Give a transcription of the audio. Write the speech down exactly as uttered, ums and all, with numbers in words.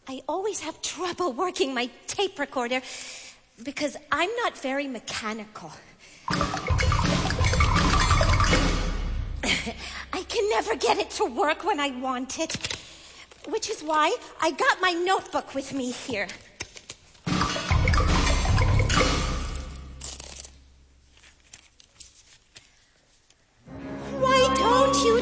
I always have trouble working my tape recorder because I'm not very mechanical. I can never get it to work when I want it, which is why I got my notebook with me here.